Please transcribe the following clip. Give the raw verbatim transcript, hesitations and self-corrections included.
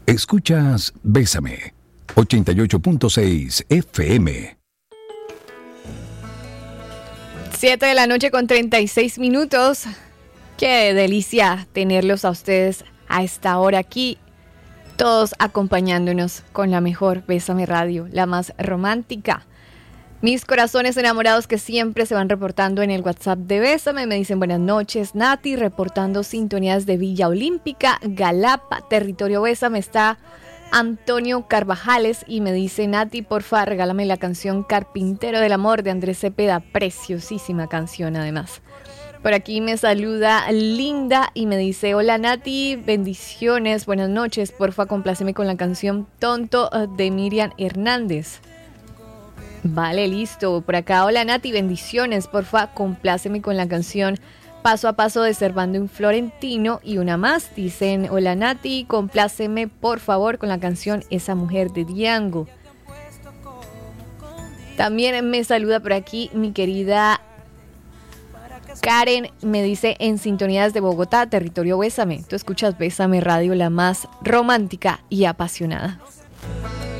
Escuchas Bésame, ochenta y ocho punto seis F M. siete de la noche con treinta y seis minutos. Qué delicia tenerlos a ustedes a esta hora aquí, todos acompañándonos con la mejor Bésame Radio, la más romántica. Mis corazones enamorados que siempre se van reportando en el WhatsApp de Bésame. Me dicen buenas noches, Nati, reportando sintonías de Villa Olímpica, Galapa, territorio Bésame. Está Antonio Carvajales y me dice, Nati, porfa, regálame la canción Carpintero del Amor de Andrés Cepeda. Preciosísima canción además. Por aquí me saluda Linda y me dice, hola Nati, bendiciones, buenas noches, porfa, compláceme con la canción Tonto de Miriam Hernández. Vale, listo. Por acá, hola Nati, bendiciones, porfa, compláceme con la canción Paso a Paso de Servando un Florentino. Y una más, dicen, hola Nati, compláceme por favor con la canción Esa Mujer de Diango. También me saluda por aquí mi querida Karen, me dice en sintonías de Bogotá, territorio Bésame. Tú escuchas Bésame Radio, la más romántica y apasionada.